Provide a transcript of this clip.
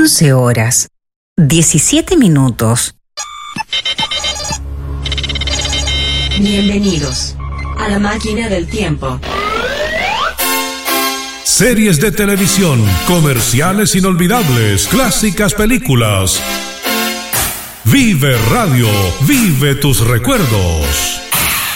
11 horas, 17 minutos. Bienvenidos a la máquina del tiempo. Series de televisión, comerciales inolvidables, clásicas películas. Vive Radio, vive tus recuerdos.